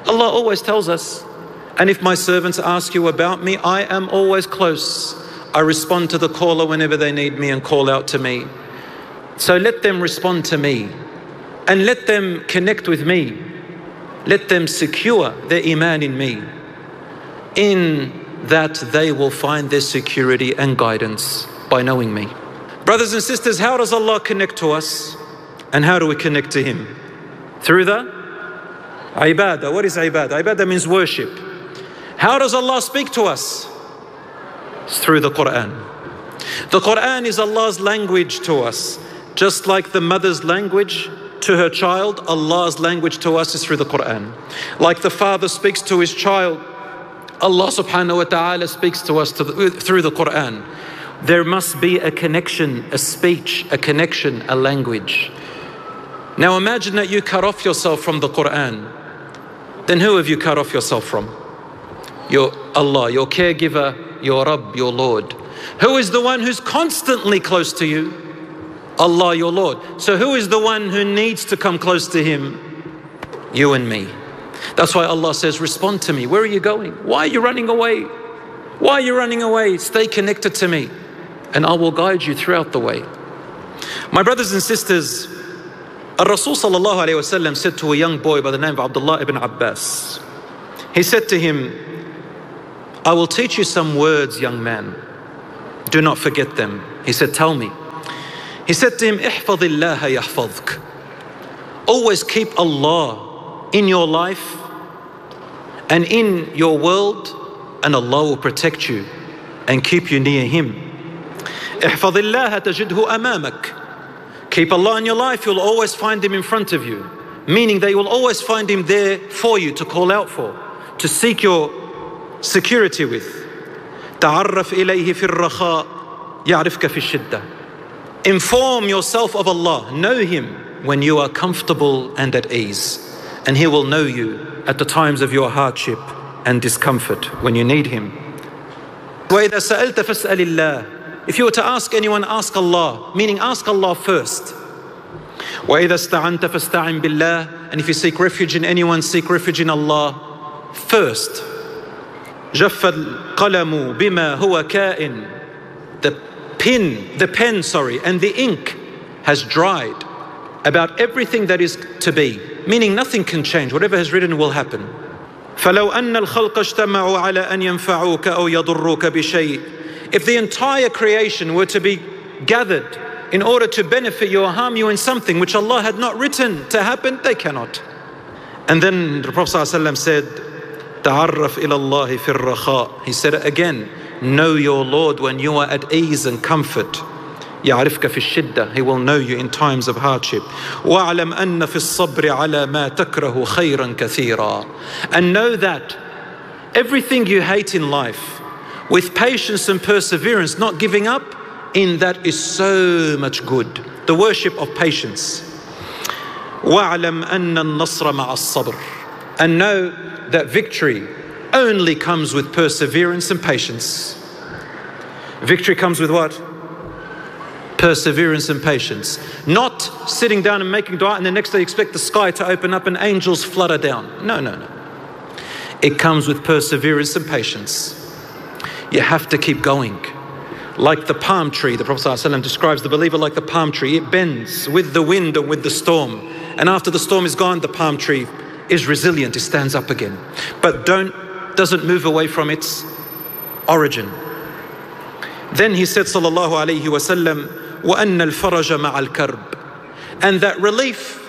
Allah always tells us, and if my servants ask you about me, I am always close. I respond to the caller whenever they need me and call out to me. So let them respond to me and let them connect with me. Let them secure their iman in me. In that they will find their security and guidance by knowing me. Brothers and sisters, how does Allah connect to us? And how do we connect to Him? Through the ibadah. What is ibadah? Ibadah means worship. How does Allah speak to us? It's through the Quran. The Quran is Allah's language to us. Just like the mother's language to her child, Allah's language to us is through the Quran. Like the father speaks to his child, Allah subhanahu wa ta'ala speaks to us through the Quran. There must be a connection, a speech, a connection, a language. Now imagine that you cut off yourself from the Quran. Then who have you cut off yourself from? Your Allah, your caregiver, your Rabb, your Lord. Who is the one who's constantly close to you? Allah, your Lord. So who is the one who needs to come close to Him? You and me. That's why Allah says, respond to me. Where are you going? Why are you running away? Why are you running away? Stay connected to me and I will guide you throughout the way. My brothers and sisters, Rasul sallallahu alayhi wasallam said to a young boy by the name of Abdullah ibn Abbas, he said to him, I will teach you some words, young man. Do not forget them. He said, tell me. He said to him, احفظ الله يحفظك. Always keep Allah in your life and in your world, and Allah will protect you and keep you near Him. احفظ الله تجده أمامك. Keep Allah in your life, you'll always find Him in front of you. Meaning that you will always find Him there for you to call out for, to seek your security with. تعرف إليه في الرخاء يعرفك في الشدة. Inform yourself of Allah, know Him when you are comfortable and at ease, and He will know you at the times of your hardship and discomfort when you need Him. وإذا سألت فاسأل الله. If you were to ask anyone, ask Allah, meaning ask Allah first. وإذا استعنت فاستعن بالله. And if you seek refuge in anyone, seek refuge in Allah first. جف القلم بما هو كائن. The pen, and the ink has dried about everything that is to be, meaning nothing can change. Whatever has written will happen. فلو أن الخلق اجتمعوا على أن ينفعوك أو يضروك بشيء. If the entire creation were to be gathered in order to benefit you or harm you in something which Allah had not written to happen, they cannot. And then the Prophet ﷺ said, تعرف إلى الله في الرخاء. He said it again, know your Lord when you are at ease and comfort. يعرفك في الشدة. He will know you in times of hardship. واعلم أن في الصبر على ما تكره خيرا كثيرا. And know that everything you hate in life, with patience and perseverance, not giving up, in that is so much good. The worship of patience. واعلم أن النصر مع الصبر. And know that victory only comes with perseverance and patience. Victory comes with what? Perseverance and patience. Not sitting down and making dua and the next day expect the sky to open up and angels flutter down. No. It comes with perseverance and patience. You have to keep going. Like the palm tree, the Prophet ﷺ describes the believer like the palm tree. It bends with the wind and with the storm. And after the storm is gone, the palm tree is resilient, it stands up again. But doesn't move away from its origin. Then he said, sallallahu alayhi wa sallam, وَأَنَّ الْفَرَجَ مَعَ الْكَرْبِ. And that relief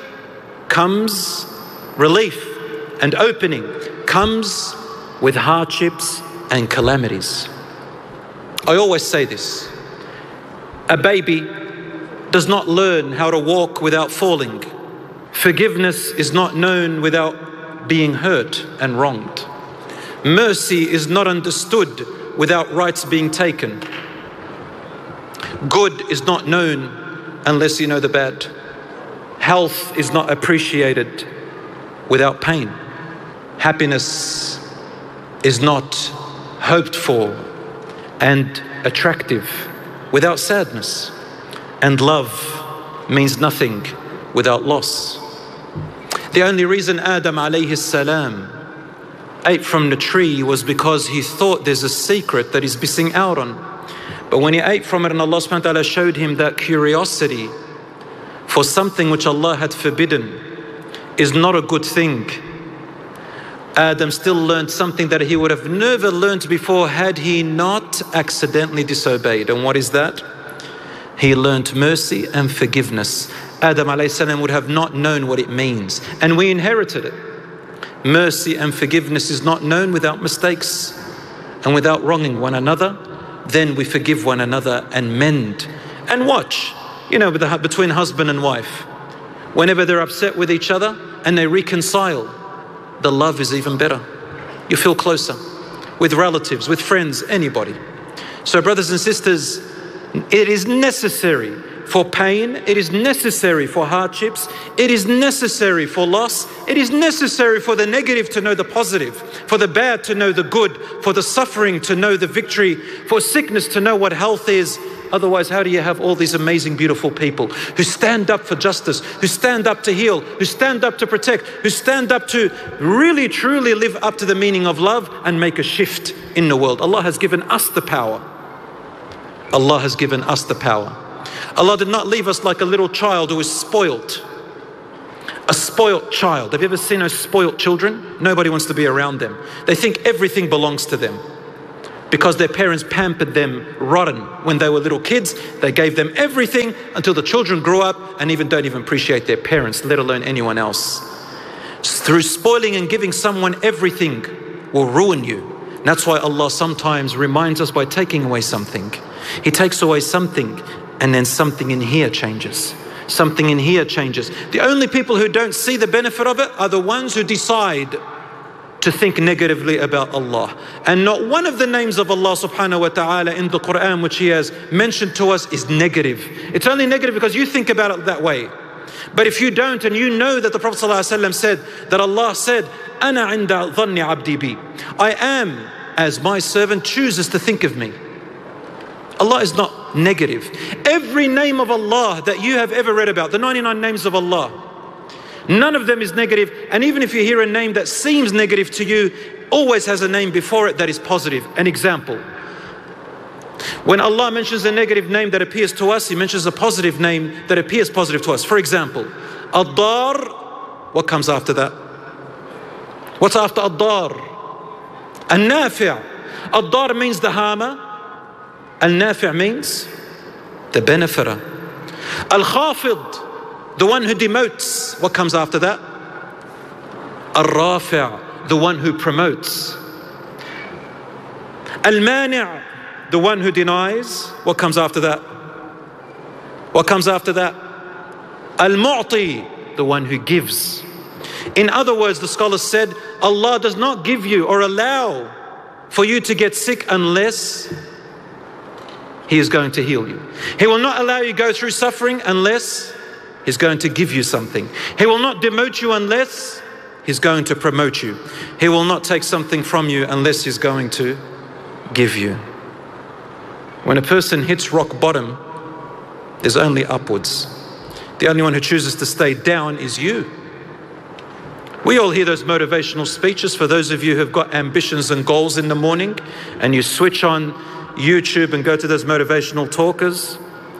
and opening comes with hardships and calamities. I always say this. A baby does not learn how to walk without falling. Forgiveness is not known without being hurt and wronged. Mercy is not understood without rights being taken. Good is not known unless you know the bad. Health is not appreciated without pain. Happiness is not hoped for and attractive without sadness. And love means nothing without loss. The only reason Adam alayhi salam ate from the tree was because he thought there's a secret that he's missing out on. But when he ate from it and Allah subhanahu wa ta'ala showed him that curiosity for something which Allah had forbidden is not a good thing, Adam still learned something that he would have never learned before had he not accidentally disobeyed. And what is that? He learned mercy and forgiveness. Adam alayhi salam would have not known what it means, and we inherited it. Mercy and forgiveness is not known without mistakes and without wronging one another. Then we forgive one another and mend. And watch, between husband and wife, whenever they're upset with each other and they reconcile, the love is even better. You feel closer with relatives, with friends, anybody. So brothers and sisters, it is necessary for pain, it is necessary for hardships, it is necessary for loss, it is necessary for the negative to know the positive, for the bad to know the good, for the suffering to know the victory, for sickness to know what health is. Otherwise, how do you have all these amazing, beautiful people who stand up for justice, who stand up to heal, who stand up to protect, who stand up to really, truly live up to the meaning of love and make a shift in the world? Allah has given us the power. Allah has given us the power. Allah did not leave us like a little child who is spoilt. A spoilt child. Have you ever seen those spoilt children? Nobody wants to be around them. They think everything belongs to them because their parents pampered them rotten when they were little kids. They gave them everything until the children grew up and don't even appreciate their parents, let alone anyone else. Through spoiling and giving someone everything will ruin you. And that's why Allah sometimes reminds us by taking away something. He takes away something and then something in here changes. Something in here changes. The only people who don't see the benefit of it are the ones who decide to think negatively about Allah. And not one of the names of Allah subhanahu wa ta'ala in the Quran which He has mentioned to us is negative. It's only negative because you think about it that way. But if you don't, and you know that the Prophet ﷺ said, that Allah said, أَنَا عِنْدَ ظَنِّ عَبْدِي بِي, I am as my servant chooses to think of me. Allah is not negative. Every name of Allah that you have ever read about, the 99 names of Allah, none of them is negative. And even if you hear a name that seems negative to you, always has a name before it that is positive. An example. When Allah mentions a negative name that appears to us, He mentions a positive name that appears positive to us. For example, Ad-Dar, what comes after that? What's after Ad-Dar? An-Nafi'. Ad-Dar means the harmer. Al-Nafi' means the benefiter. Al-Khafid, the one who demotes. What comes after that? Al-Rafi', the one who promotes. Al-Mani', the one who denies. What comes after that? What comes after that? Al-Mu'ti, the one who gives. In other words, the scholars said, Allah does not give you or allow for you to get sick unless He is going to heal you. He will not allow you to go through suffering unless He's going to give you something. He will not demote you unless He's going to promote you. He will not take something from you unless He's going to give you. When a person hits rock bottom, there's only upwards. The only one who chooses to stay down is you. We all hear those motivational speeches. For those of you who have got ambitions and goals in the morning and you switch on YouTube and go to those motivational talkers,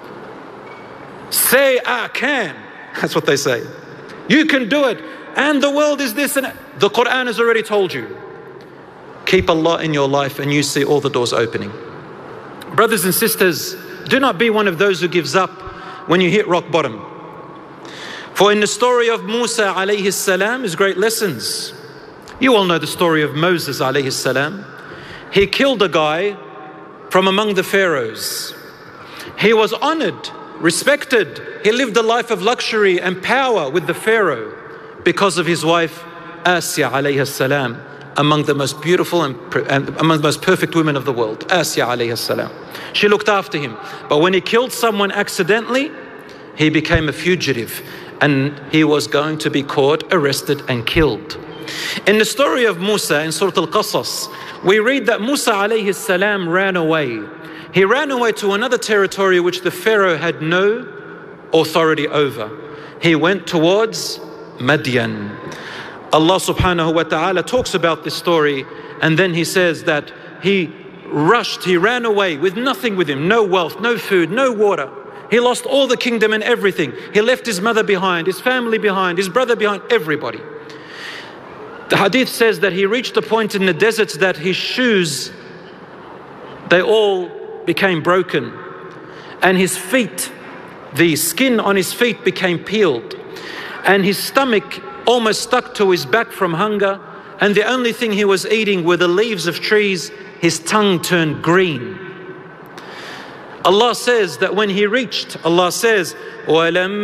say I can. That's what they say. You can do it. And the world is this and that. The Quran has already told you. Keep Allah in your life and you see all the doors opening. Brothers and sisters, do not be one of those who gives up when you hit rock bottom. For in the story of Musa alayhi salam is great lessons. You all know the story of Moses alayhi salam. He killed a guy from among the pharaohs. He was honored, respected. He lived a life of luxury and power with the pharaoh because of his wife Asya alayhi salam, among the most beautiful and among the most perfect women of the world. Asya alayhi salam. She looked after him. But when he killed someone accidentally, he became a fugitive and he was going to be caught, arrested and killed. In the story of Musa in Surah Al-Qasas, we read that Musa alayhi salam ran away. He ran away to another territory which the Pharaoh had no authority over. He went towards Madian. Allah subhanahu wa ta'ala talks about this story, and then He says that he ran away with nothing with him, no wealth, no food, no water. He lost all the kingdom and everything. He left his mother behind, his family behind, his brother behind, everybody. The hadith says that he reached a point in the deserts that his shoes, they all became broken, and his feet, the skin on his feet became peeled, and his stomach almost stuck to his back from hunger, and the only thing he was eating were the leaves of trees. His tongue turned green. Allah says that when he reached, Allah says, وَلَمَّا